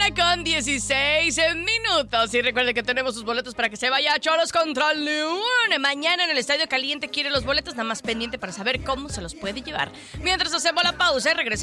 con 16 minutos. Y recuerde que tenemos sus boletos para que se vaya a Cholos contra León. Mañana en el Estadio Caliente quiere los boletos, nada más pendiente para saber cómo se los puede llevar. Mientras hacemos la pausa y regresamos.